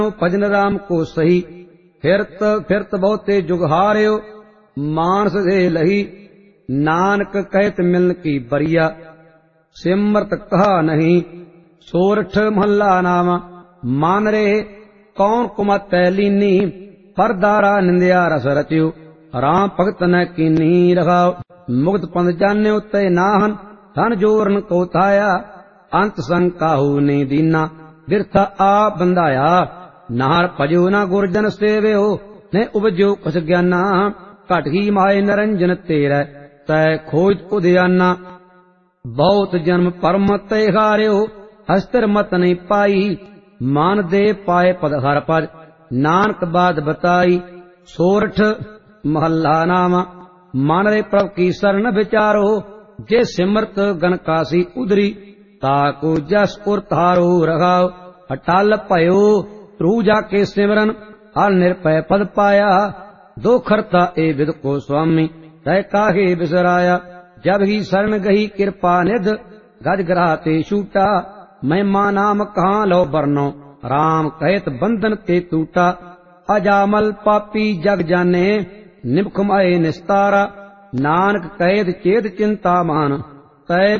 भजन राम को सही। फिरत फिरत बहुते जुग हार्यो मानस दे लही। नानक कहत मिलन की बरिया सिमरत कहा नहीं। सोरठ महला नाम मान रे कौन कुमत लीनी। परदारा निंदिया रस रच्यो राम भगत न कीनी रखाओ। मुक्त पंथ जान्यो तय नाहन धन जोरन को थाया। अंत संग काहू ने दीना बिरथा आ बंधाया। नार भजो न गुरजन सेव्यो ने उपजो कुछ ज्ञाना। घट ही माए निरंजन तेरै तय खोज उदयाना। बहुत जन्म परम तय हार्यो हस्तर मत नहीं पाई। मान दे पाए पद हर पद नानक बात बताई। सोरठ महला नाम मान रे प्रभ की शरण विचारो। जे सिमरत गन कासी उदरी ताको जस उर तारो रखाओ। अटल भयो रू जाके सिमरन हर निर्भय पद पाया। दो खरता ए विद को स्वामी तय काहे बिसराया। जब ही शरण गही कृपा निध गज ग्राते छूटा। महिमा नाम कहाँ लो बरनो राम कहत बंधन ते टूटा। अजामल पापी जग जाने निमख माए निस्तारा। नानक कहत चेत चिंता मान तय